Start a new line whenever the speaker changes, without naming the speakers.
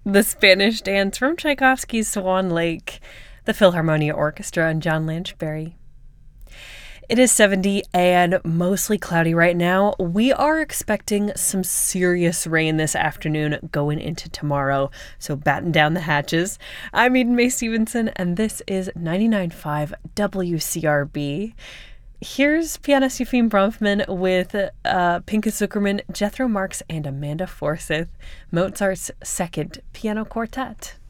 The Spanish Dance from Tchaikovsky's Swan Lake, the Philharmonia Orchestra, and John Lanchberry. It is 70 and mostly cloudy right now. We are expecting some serious rain this afternoon going into tomorrow, so batten down the hatches. I'm Eden Mae Stevenson, and this is 99.5 WCRB. Here's pianist Yefim Bronfman with Pinchas Zukerman, Jethro Marx, and Amanda Forsyth, Mozart's Second Piano Quartet.